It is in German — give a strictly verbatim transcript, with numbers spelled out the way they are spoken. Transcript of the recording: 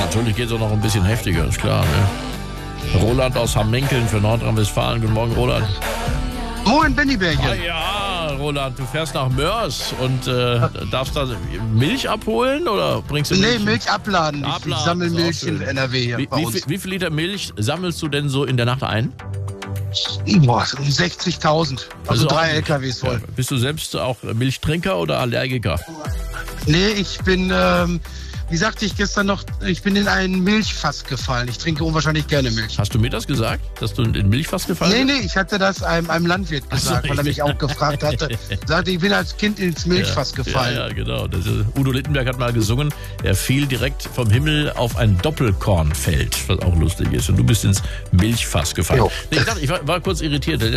natürlich geht es auch noch ein bisschen heftiger, ist klar. Ne? Roland aus Hammenkeln für Nordrhein-Westfalen. Guten Morgen, Roland. Moin, Bennybärchen. Ah ja, Roland, du fährst nach Mörs und äh, darfst da Milch abholen oder bringst du Milch? Nee, Milch abladen. abladen Ich sammle Milch in N R W hier wie, bei wie, uns. viel, wie viel Liter Milch sammelst du denn so in der Nacht ein? Boah, sechzigtausend. Also Das ist drei auch- L K Ws voll. Ja, bist du selbst auch Milchtrinker oder Allergiker? Nee, ich bin, ähm, wie sagte ich gestern noch, ich bin in ein Milchfass gefallen. Ich trinke unwahrscheinlich gerne Milch. Hast du mir das gesagt, dass du in Milchfass gefallen Nee, bist? nee, ich hatte das einem, einem Landwirt gesagt, so, weil er mich ich- auch gefragt hatte. Sagte, ich bin als Kind ins Milchfass gefallen. Ja, ja, genau. Das ist, Udo Littenberg hat mal gesungen, er fiel direkt vom Himmel auf ein Doppelkornfeld, was auch lustig ist. Und du bist ins Milchfass gefallen. Jo. Nee, ich, dachte, ich war, war kurz irritiert.